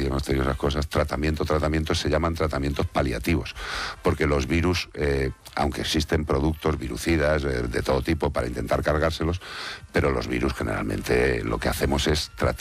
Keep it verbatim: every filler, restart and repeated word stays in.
y hemos tenido esas cosas, tratamiento, tratamientos se llaman tratamientos paliativos, porque los virus, eh, aunque existen productos virucidas eh, de todo tipo para intentar cargárselos, pero los virus generalmente lo que hacemos es tratar